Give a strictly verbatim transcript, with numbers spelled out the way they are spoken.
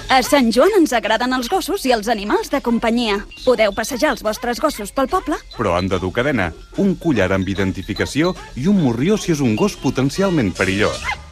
A Sant Joan ens agraden els gossos i els animals de companyia. Podeu passejar els vostres gossos pel poble, però han de dur cadena, un collar amb identificació i un morrió si és un gos potencialment perillós.